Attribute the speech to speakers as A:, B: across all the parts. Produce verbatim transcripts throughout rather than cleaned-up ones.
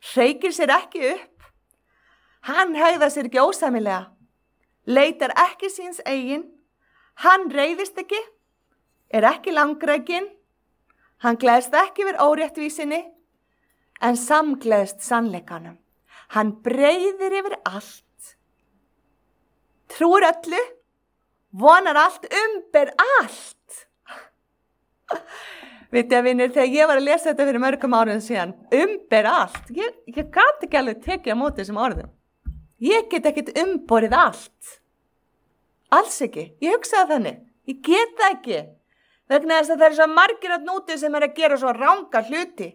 A: hreykir sér ekki upp, hann hegðar sér ekki ósæmilega, leitar ekki síns eigin, hann reiðist ekki, er ekki langrækinn, hann gleðst ekki yfir óréttvísinni, en samgleðst sannleikanum. Hann breiðir yfir allt, trúir öllu, vonar allt, umber allt. Vitið að vinir, þegar ég var að lesa þetta fyrir mörgum árum síðan, umber allt, ég, ég gat ekki alveg tekið á móti þessum orðum. Ég get ekkert umborið allt. Alls ekki, ég hugsaði þannig, ég get það ekki. Vegna þess að það er svo margir að núti sem er að gera svo ranga hluti.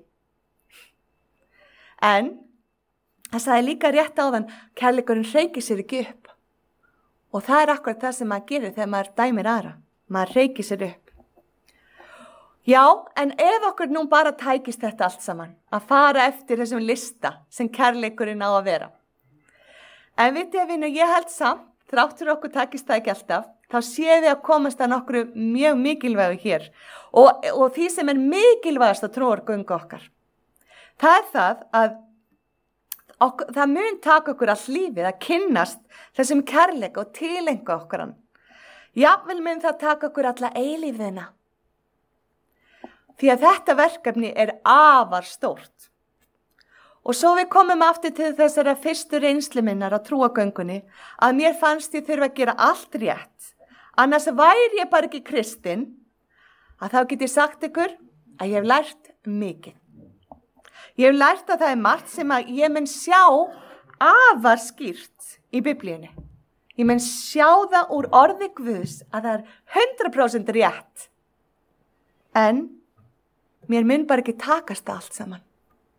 A: En það sagði líka rétt áðan, kærleikurinn hreykir sér ekki upp. Og það er akkurat það sem maður gerir þegar maður dæmir aðra. Maður hreykir sér upp. Já, en ef okkur nú bara tækist þetta allt saman, að fara eftir þessum lista sem kærleikurinn á að vera. En vitið að vinur, ég held samt, þráttur okkur tækist það ekki alltaf, þá séu við að komast að nokkru mjög mikilvægu hér. Og, og því sem er mikilvægast að trúargöngu okkar. Það er það að okkur, það mun taka okkur all lífið að kynnast þessum kærleika og tilenga okkur hann. Jafnvel mun það taka okkur alla eilífðina. Því að þetta verkefni er afar stórt. Og svo við komum aftur til þessara fyrstu reynslu minnar á trúagöngunni að mér fannst ég þurfa að gera allt rétt. Annars væri ég bara ekki kristin, að þá get ég sagt ykkur að ég hef lært mikið. Ég hef lært að það er margt sem að ég mun sjá afar skýrt í Biblíunni. Ég mun sjá það úr orði Guðs að það er hundrað prósent rétt. En mér mun bara ekki takast það allt saman.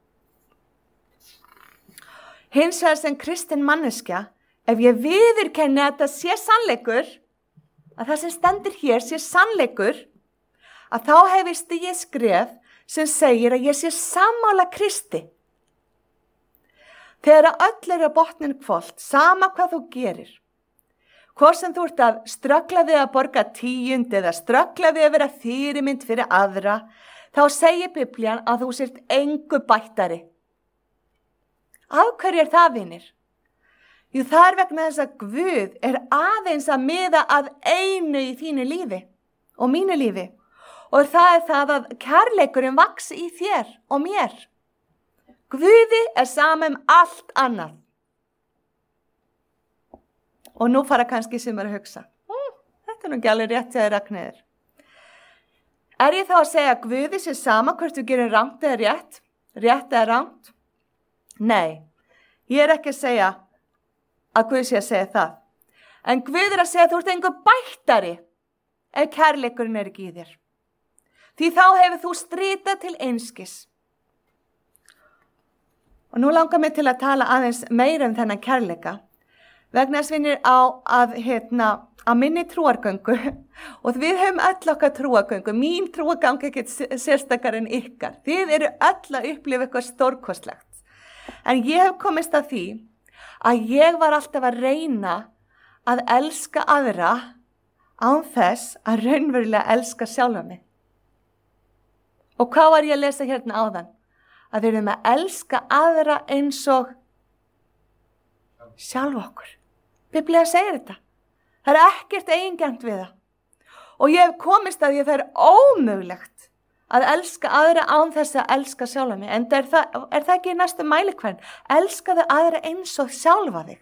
A: Hins vegar sem kristin manneskja, ef ég viðurkenni að það sé sannleikur, að það sem stendur hér sé sannleikur, að þá hef ég stigið skref sem segir að ég sé sammála Kristi. Þegar að öll er að botnin hvolft, sama hvað þú gerir, hvort sem þú ert að ströggla við að borga tíund eða ströggla við að vera fyrirmynd fyrir aðra, þá segir Biblían að þú sért engu bættari. Af hverju er það, vinir? Jú, það er vegna þess að Guð er aðeins að miða að einu í þínu lífi og mínu lífi. Og það er það að kærleikurinn vaxi í þér og mér. Guði er sama um allt annað. Og nú fara kannski sem er að hugsa. Hm, þetta er nú ekki alveg rétt þegar Ragnheiður. Er ég þá að segja að Guði sé sama hvort við gerum rangt eða rétt? Rétt eða rangt? Nei, ég er ekki að segja að Guð sé að segja það. En Guð er að segja að þú ert einhver bættari ef kærleikurinn er ekki í þér. Því þá hefur þú stritað til einskis. Og nú langar mig til að tala aðeins meira um þennan kærleika. Vegna þess vinir á að, hérna, að minni trúargöngu. Og við höfum öll okkar trúargöngu. Mín trúargang er ekki sérstakar en ykkar. Þið eru öll að upplifa eitthvað stórkostlegt. En ég hef komist að því að ég var alltaf að reyna að elska aðra án þess að raunverulega elska sjálfa mig. Og hvað var ég að lesa hérna áðan? Að við erum að elska aðra eins og sjálf okkur. Biblía segir þetta. Það er ekkert eigingjarnt við það. Og ég hef komist að því að það er ómögulegt að elska aðra án þess að elska sjálfa mig. En er það, er það ekki í næstu mælikvarðin? Elskaðu aðra eins og sjálfa þig.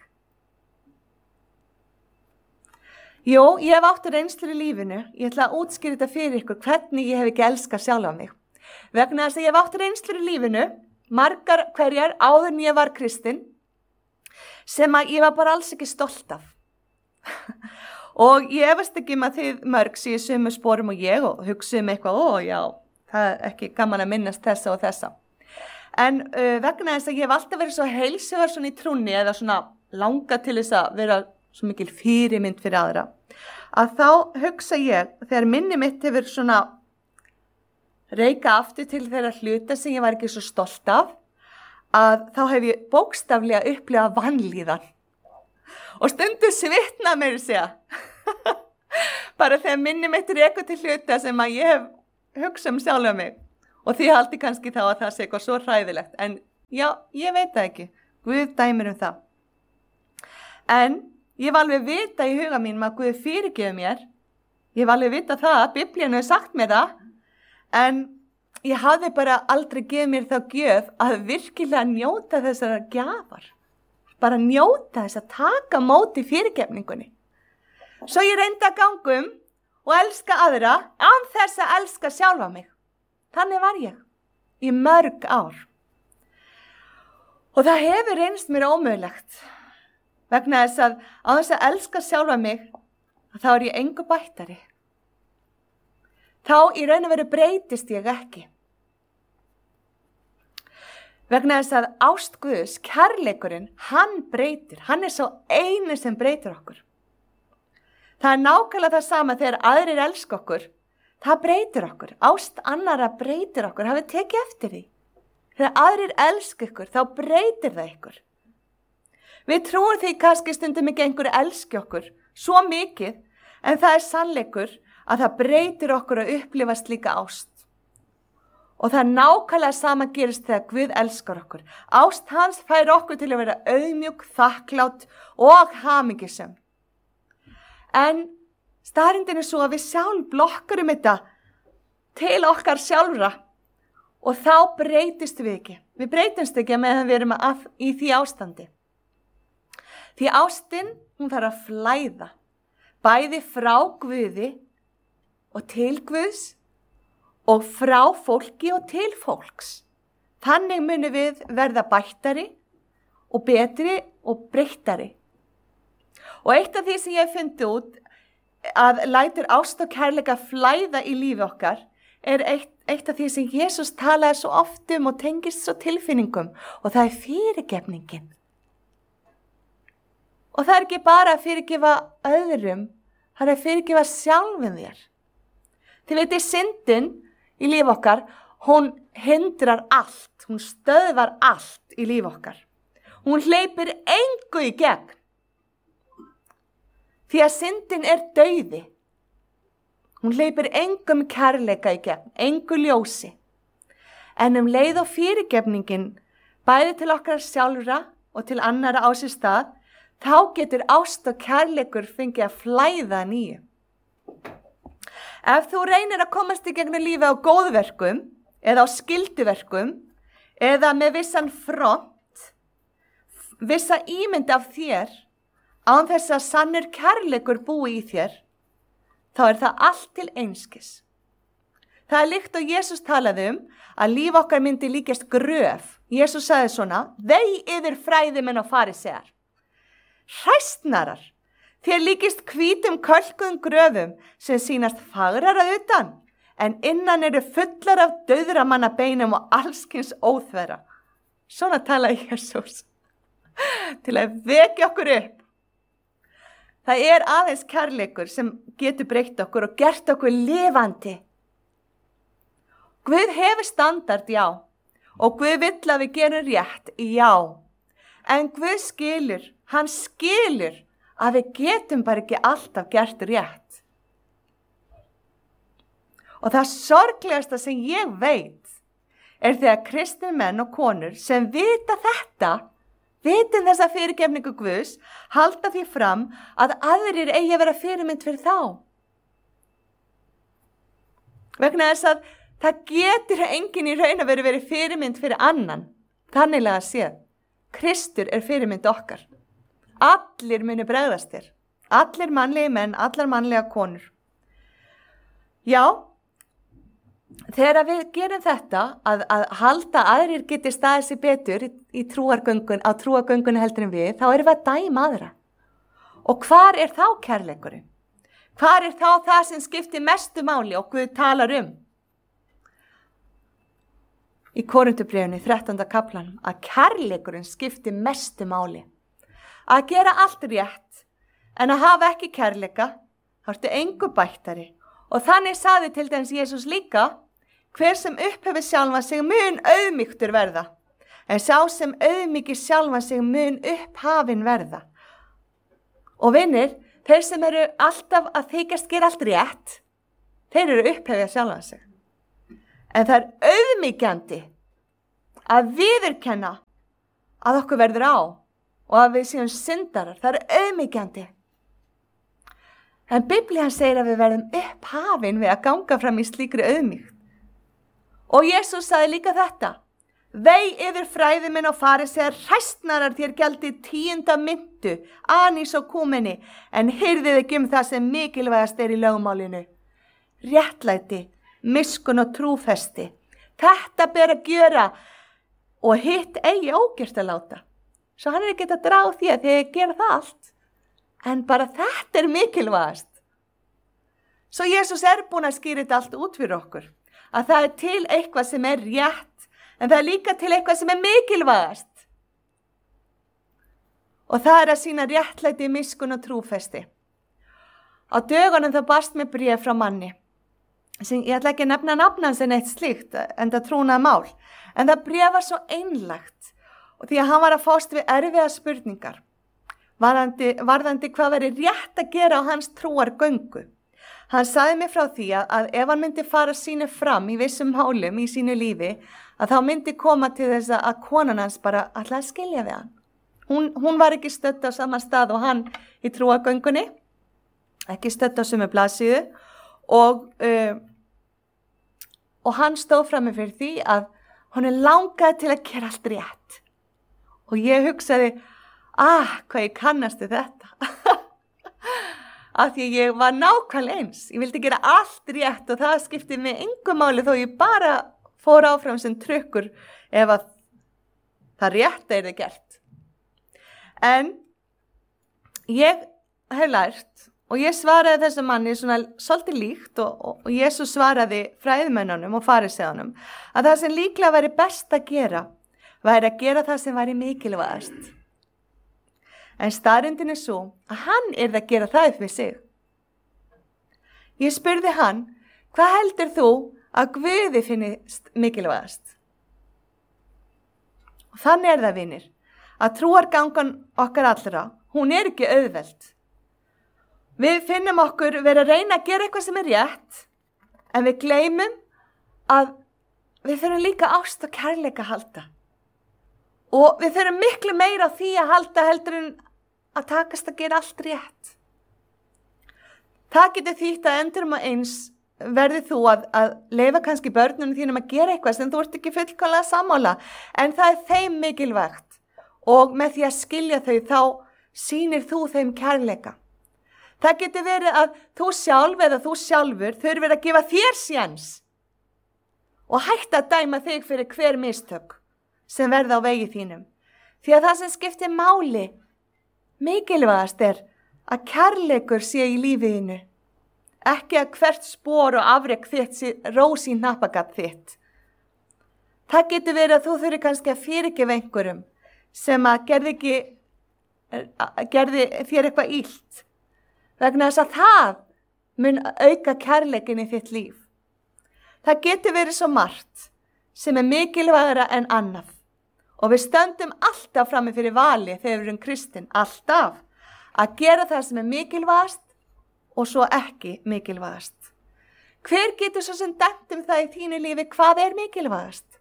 A: Jó, ég hef átt reynslu í lífinu. Ég ætla að útskýra þetta fyrir ykkur hvernig ég hef ekki elskað sjálfa mig. Vegna þess að ég hef átt reynslur í lífinu, margar hverjar áður en ég var kristin, sem að ég var bara alls ekki stolt af. Og ég efast ekki um að þið mörg séu sömu sporum og ég og hugsa um eitthvað, ó já, það er ekki gaman að minnast þessa og þessa. En uh, vegna þess að ég hef alltaf verið svo heilsugar svona í trúnni eða svona langa til þess að vera svo mikil fyrirmynd fyrir aðra, að þá hugsa ég, þegar minni mitt hefur svona reika aftur til þeirra hluta sem ég var ekki svo stolt af, að þá hef ég bókstaflega upplifað vanlíðan. Og stundu svitna mér að segja. Bara þegar minni mitt reika til hluta sem að ég hef hugsað um sjálfa mig. Og því haldi kannski þá að það sé eitthvað svo hræðilegt. En Já, ég veit það ekki. Guð dæmir um það. En ég var alveg vita í huga mínum að Guð fyrirgefur mér. Ég var alveg vita það, Biblían hefur sagt mér það. En ég hafði bara aldrei gefið mér þá gjöf að virkilega njóta þessara gjafar. Bara njóta þess að taka móti fyrirgefningunni. Svo ég reyndi að ganga um og elska aðra án þess að elska sjálfa mig. Þannig var ég í mörg ár. Og það hefur reynst mér ómögulegt. Vegna þess að á þess að elska sjálfa mig, þá er ég engu bættari. Þá í raun og veru breytist ég ekki. Vegna þess að ást Guðs, kærleikurinn, hann breytir. Hann er svo eini sem breytir okkur. Það er nákvæmlega það sama þegar aðrir elska okkur. Það breytir okkur. Ást annara breytir okkur. Hafið tekið eftir því. Þegar aðrir elska ykkur, þá breytir það ykkur. Við trúum því kannski stundum ekki einhverju elski okkur, svo mikið, en það er sannleikur að það breytir okkur að upplifa slíka ást. Og það nákvæmlega sama gerist þegar Guð elskar okkur. Ást hans fær okkur til að vera auðmjúk, þakklátt og hamingjusöm. En staðreyndin er svo að við sjálf blokkurum þetta til okkar sjálfra og þá breytist við ekki. Við breytumst ekki meðan við erum að, í því ástandi. Því ástin, hún þarf að flæða, bæði frá Guði og til Guðs og frá fólki og til fólks. Þannig munum við verða bættari og betri og breyttari. Og eitt af því sem ég hef fundið út að lætur ást og kærleika flæða í lífi okkar er eitt, eitt af því sem Jesús talaði svo oft um og tengist svo tilfinningum og það er fyrirgefningin. Og það er ekki bara að fyrirgefa öðrum, það er að fyrirgefa sjálfum þér. Þið veitir, syndin í líf okkar, hún hindrar allt, hún stöðvar allt í líf okkar. Hún hleypir engu í gegn. Því að syndin er dauði. Hún hleypir engum kærleika í gegn, engu ljósi. En um leið og fyrirgefningin, bæði til okkar sjálfra og til annara á sér stað, þá getur ást og kærleikur fengið að flæða nýju. Ef þú reynir að komast í gegnum lífi á góðverkum, eða á skylduverkum, eða með vissan front, vissa ímynd af þér, án þess að sannur kærleikur búi í þér, þá er það allt til einskis. Það er líkt og Jesús talaði um að líf okkar myndi líkjast gröf. Jesús sagði svona, vei yfir fræðimenn og farisear. Hræstnarar, þér líkist hvítum kölkuðum gröfum sem sýnast fagrar að utan, en innan eru fullar af dauðra manna beinum og allskins óþverra. Svona talaði Jesús til að vekja okkur upp. Það er aðeins kærleikur sem getur breytt okkur og gert okkur lifandi. Guð hefur standard, já, og Guð vill að við gerum rétt, já. En Guð skilur, hann skilur að við getum bara ekki alltaf gert rétt. Og það sorglegasta sem ég veit er þegar kristnir menn og konur sem vita þetta, vitin þessa fyrirgefningu Guðs, halda því fram að aðrir eigi að vera fyrirmynd fyrir þá. Vegna þess að það getur enginn í raun að vera verið fyrirmynd fyrir annan. Þanniglega séð, Kristur er fyrirmynd okkar. Allir munu bregðast þér. Allir mannlegi menn, allar mannlega konur. Já, þegar við gerum þetta, að, að halda aðrir geti staðið sér betur í, í trúargöngun, á trúargöngunni heldur en við, þá erum við að dæma aðra. Og hvar er þá kærleikurinn? Hvar er þá það sem skiptir mestu máli og Guð talar um? Í Korinthubréfinu, þrettánda kaflanum, að kærleikurinn skiptir mestu máli. Að gera allt rétt, en að hafa ekki kærleika, þá ertu engu bættari. Og þannig sagði til dæmis Jesús líka, hver sem upphefur sjálfan sig mun auðmýktur verða, en sá sem auðmýkir sjálfan sig mun upphafin verða. Og vinir, þeir sem eru alltaf að þykjast gera allt rétt, þeir eru upphefja sjálfan sig. En það er auðmýkjandi að viðurkenna að okkur verður á og að við séum syndarar. Það er auðmýkjandi. En Biblían segir að við verðum upphafin við að ganga fram í slíkri auðmýkt. Og Jesús sagði líka þetta: Vei yfir fræðimenn og farisear, hræstnarar, þér gjaldið tíunda myntu, anís og kúmeni, en heyrðið ekki um það sem mikilvægast er í lögmálinu. Réttlæti, miskunn og trúfesti. Þetta ber að gjöra og hitt eigi ógjört að láta. Svo hann er ekki að draga því að þið gera það allt. En bara þetta er mikilvægast. Svo Jesús er búin að skýra þetta allt út fyrir okkur. Að það er til eitthvað sem er rétt, en það er líka til eitthvað sem er mikilvægast. Og það er að sýna réttlæti, miskunn og trúfesti. Á dögunum þá barst mér bréf frá manni. Sem, ég ætla ekki að nefna nafnans en eitt slíkt, en það trúnaði mál. En það bréf var svo einlægt, og því að hann var að fást við erfiða spurningar. Varðandi, varðandi hvað veri rétt að gera á hans trúar göngu. Hann sagði mér frá því að, að ef hann myndi fara sínu fram í vissum málum í sínu lífi, að þá myndi koma til þess að konan hans bara ætlaði að skilja við hann. Hún, hún var ekki stödd á sama stað og hann í trúagöngunni, ekki stödd á sömu blaðsíðu, og, uh, og hann stóð frammi fyrir því að hún er langaði til að gera allt rétt. Og ég hugsaði, ah, hvað ég kannastu þetta. Af því ég var nákvæmlega eins. Ég vildi gera allt rétt og það skipti mig engu máli þó ég bara fór áfram sem trukkur ef að það rétt er það gert. En ég hef lært og ég svaraði þessum manni svona svolítið líkt og, og, og Jesús svaraði fræðimönnunum og fariseunum að það sem líklega væri best að gera væri að gera það sem væri mikilvægast. En staðreyndin er svo að hann yrði að gera það upp við sig. Ég spurði hann, hvað heldur þú að Guði finnist mikilvægast? Og þannig er það, vinir, að trúargangan okkar allra, hún er ekki auðveld. Við finnum okkur vera að reyna að gera eitthvað sem er rétt, en við gleymum að við þurfum líka ást og kærleika að halda. Og við þurfum miklu meira á því að halda heldur en að takast að gera allt rétt. Það getur þýtt að endurum og eins verði þú að, að leyfa kannski börnunum þínum að gera eitthvað sem þú ert ekki fullkomlega sammála, en það er þeim mikilvægt og með því að skilja þau þá sýnir þú þeim kærleika. Það getur verið að þú sjálf eða þú sjálfur þurfir að gefa þér séns og hætta að dæma þig fyrir hver mistök sem verða á vegi þínum. Því að það sem skiptir máli mikilvægast er að kærleikur sé í lífiðinu, ekki að hvert spor og afrek þitt sé rós í hnappagat þitt. Það getur verið að þú þurfi kannski að fyrirgefa einhverjum sem að gerði, ekki, að gerði þér eitthvað illt, vegna þess að það mun auka kærleikin í þitt líf. Það getur verið svo margt sem er mikilvægara en annað. Og við stöndum alltaf frammi fyrir vali þegar við erum kristin, alltaf, að gera það sem er mikilvægast og svo ekki mikilvægast. Hver getur svo sem dæmt um það í þínu lífi hvað er mikilvægast?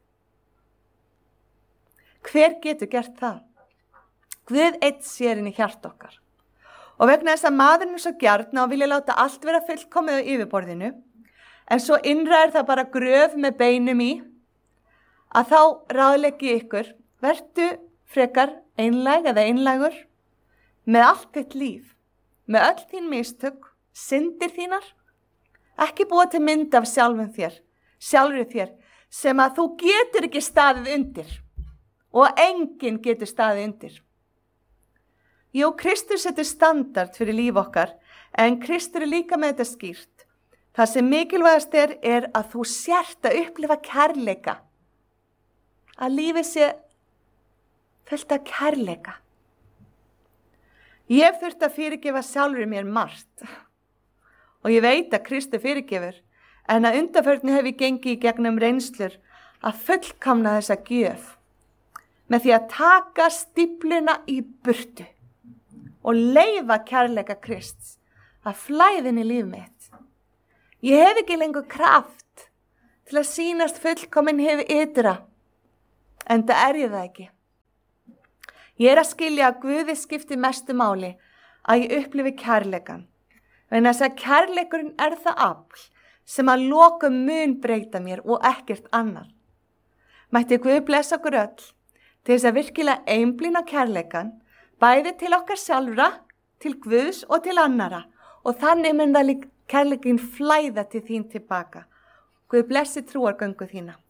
A: Hver getur gert það? Guð einn sér inn í hjart okkar. Og vegna þess að maðurinn er svo gjarna og vilja láta allt vera fullkomið á yfirborðinu, en svo innra er það bara gröf með beinum í, að þá ráðleggi ykkur, vertu frekar einlæg eða einlægur með allt þitt líf, með öll þín mistök, syndir þínar, ekki búa til mynd af sjálfum þér, sjálfur þér, sem að þú getur ekki staðið undir og enginn getur staðið undir. Jú, Kristus setur standard fyrir líf okkar, en Kristur er líka með þetta skýrt. Það sem mikilvægast er, er að þú sért að upplifa kærleika, að lífið sé fullt af kærleika. Ég hef þurft að fyrirgefa sjálfur mér margt og ég veit að Kristur fyrirgefur, en að undanförnu hef ég gengið í gegnum reynslur að fullkomna þessa gjöf með því að taka stífluna í burtu og leyfa kærleika Krists að flæðin í líf mitt. Ég hef ekki lengur kraft til að sýnast fullkomin hef ytra, en það er ég það ekki. Ég er að skilja að Guði skipti mestu máli að ég upplifi kærleikan. En þess að kærleikurinn er það afl sem að lokum mun breyta mér og ekkert annar. Mætti Guð blessa okkur öll til þess að virkilega einblína kærleikan, bæði til okkar sjálfra, til Guðs og til annara, og þannig mun það líka kærleikin flæða til þín tilbaka. Guð blessi trúargöngu þína.